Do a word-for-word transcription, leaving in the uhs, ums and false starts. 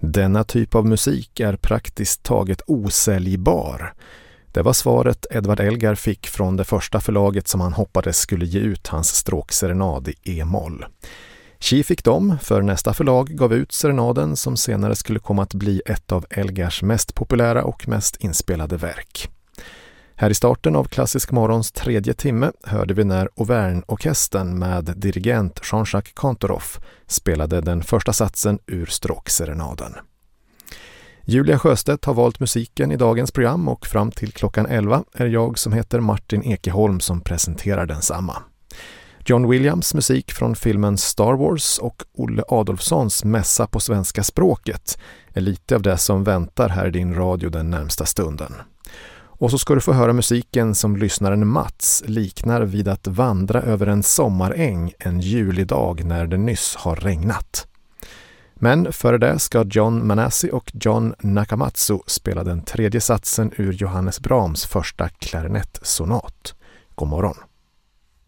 Denna typ av musik är praktiskt taget osäljbar. Det var svaret Edvard Elgar fick från det första förlaget som han hoppades skulle ge ut hans stråkserenad i e-moll. Tji fick dem, för nästa förlag gav ut serenaden som senare skulle komma att bli ett av Elgars mest populära och mest inspelade verk. Här i starten av Klassisk morgons tredje timme hörde vi när Auvergne-orkestern med dirigent Jean-Jacques Kantorov spelade den första satsen ur stråkserenaden. Julia Sjöstedt har valt musiken i dagens program och fram till klockan elva är jag som heter Martin Ekeholm som presenterar densamma. John Williams musik från filmen Star Wars och Olle Adolfssons mässa på svenska språket är lite av det som väntar här i din radio den närmsta stunden. Och så ska du få höra musiken som lyssnaren Mats liknar vid att vandra över en sommaräng en julidag när det nyss har regnat. Men före det ska John Manassi och John Nakamatsu spela den tredje satsen ur Johannes Brahms första klarinettsonat. God morgon!